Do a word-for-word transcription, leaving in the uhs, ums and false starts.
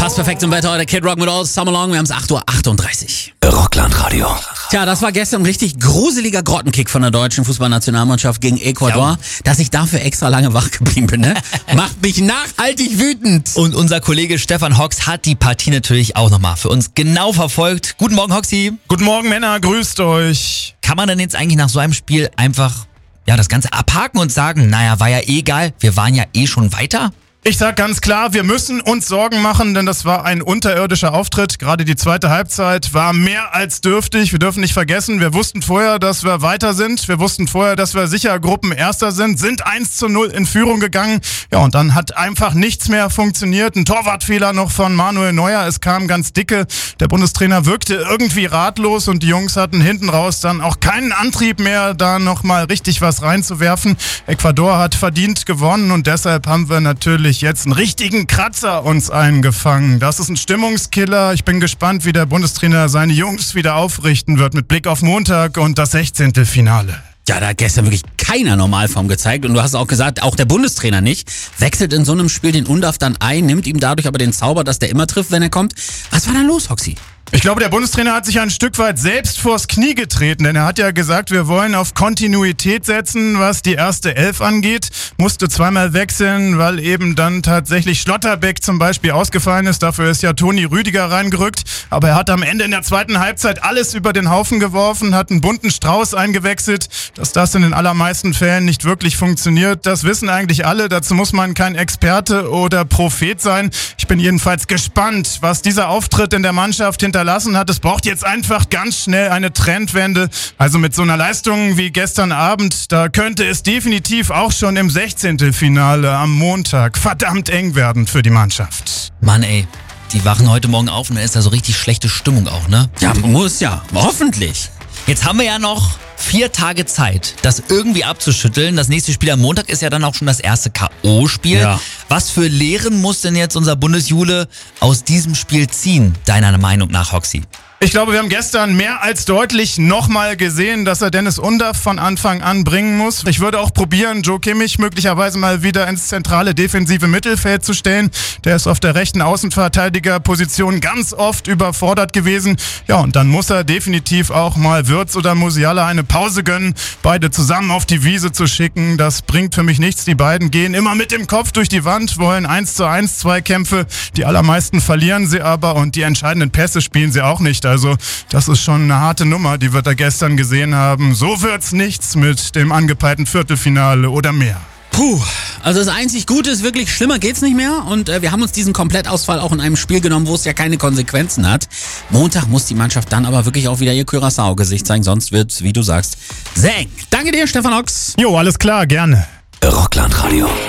Passt perfekt zum Wetter heute. Kid Rock mit All Summer Long. Wir haben es acht Uhr achtunddreißig. Rockland-Radio. Tja, das war gestern ein richtig gruseliger Grottenkick von der deutschen Fußballnationalmannschaft gegen Ecuador. Ja. Dass ich dafür extra lange wach geblieben bin, ne? Macht mich nachhaltig wütend. Und unser Kollege Stefan Hox hat die Partie natürlich auch nochmal für uns genau verfolgt. Guten Morgen, Hoxi. Guten Morgen, Männer. Grüßt euch. Kann man denn jetzt eigentlich nach so einem Spiel einfach ja das Ganze abhaken und sagen, naja, war ja eh egal, wir waren ja eh schon weiter? Ich sag ganz klar, wir müssen uns Sorgen machen, denn das war ein unterirdischer Auftritt. Gerade die zweite Halbzeit war mehr als dürftig. Wir dürfen nicht vergessen, wir wussten vorher, dass wir weiter sind. Wir wussten vorher, dass wir sicher Gruppenerster sind, sind eins zu null in Führung gegangen. Ja, und dann hat einfach nichts mehr funktioniert. Ein Torwartfehler noch von Manuel Neuer. Es kam ganz dicke. Der Bundestrainer wirkte irgendwie ratlos und die Jungs hatten hinten raus dann auch keinen Antrieb mehr, da nochmal richtig was reinzuwerfen. Ecuador hat verdient gewonnen und deshalb haben wir natürlich jetzt einen richtigen Kratzer uns eingefangen. Das ist ein Stimmungskiller. Ich bin gespannt, wie der Bundestrainer seine Jungs wieder aufrichten wird mit Blick auf Montag und das Sechzehntelfinale. Ja, da hat gestern wirklich keiner Normalform gezeigt. Und du hast auch gesagt, auch der Bundestrainer nicht. Wechselt in so einem Spiel den Undav dann ein, nimmt ihm dadurch aber den Zauber, dass der immer trifft, wenn er kommt. Was war da los, Hoxi? Ich glaube, der Bundestrainer hat sich ein Stück weit selbst vors Knie getreten, denn er hat ja gesagt, wir wollen auf Kontinuität setzen, was die erste Elf angeht. Musste zweimal wechseln, weil eben dann tatsächlich Schlotterbeck zum Beispiel ausgefallen ist. Dafür ist ja Toni Rüdiger reingerückt. Aber er hat am Ende in der zweiten Halbzeit alles über den Haufen geworfen, hat einen bunten Strauß eingewechselt. Dass das in den allermeisten Fällen nicht wirklich funktioniert, das wissen eigentlich alle. Dazu muss man kein Experte oder Prophet sein. Ich bin jedenfalls gespannt, was dieser Auftritt in der Mannschaft hinterlassen hat. Es braucht jetzt einfach ganz schnell eine Trendwende. Also mit so einer Leistung wie gestern Abend, da könnte es definitiv auch schon im Sechzehntelfinale am Montag verdammt eng werden für die Mannschaft. Mann ey, die wachen heute Morgen auf und dann ist da so richtig schlechte Stimmung auch, ne? Ja, muss ja. Hoffentlich. Jetzt haben wir ja noch vier Tage Zeit, das irgendwie abzuschütteln. Das nächste Spiel am Montag ist ja dann auch schon das erste K O-Spiel. Ja. Was für Lehren muss denn jetzt unser Bundesjule aus diesem Spiel ziehen, deiner Meinung nach, Hoxi? Ich glaube, wir haben gestern mehr als deutlich nochmal gesehen, dass er Dennis Undav von Anfang an bringen muss. Ich würde auch probieren, Joe Kimmich möglicherweise mal wieder ins zentrale defensive Mittelfeld zu stellen. Der ist auf der rechten Außenverteidigerposition ganz oft überfordert gewesen. Ja, und dann muss er definitiv auch mal Wirtz oder Musiala eine Pause gönnen, beide zusammen auf die Wiese zu schicken. Das bringt für mich nichts. Die beiden gehen immer mit dem Kopf durch die Wand, wollen eins zu eins Zweikämpfe. Die allermeisten verlieren sie aber und die entscheidenden Pässe spielen sie auch nicht. Also das ist schon eine harte Nummer, die wir da gestern gesehen haben. So wird's nichts mit dem angepeilten Viertelfinale oder mehr. Puh, also das einzig Gute ist wirklich, schlimmer geht's nicht mehr. Und äh, wir haben uns diesen Komplettausfall auch in einem Spiel genommen, wo es ja keine Konsequenzen hat. Montag muss die Mannschaft dann aber wirklich auch wieder ihr Curaçao-Gesicht zeigen, sonst wird's, wie du sagst, sehr eng. Danke dir, Stefan Hox. Jo, alles klar, gerne. Rockland-Radio.